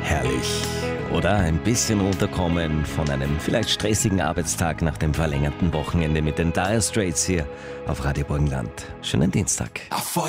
Herrlich. Oder ein bisschen runterkommen von einem vielleicht stressigen Arbeitstag nach dem verlängerten Wochenende mit den Dire Straits hier auf Radio Burgenland. Schönen Dienstag.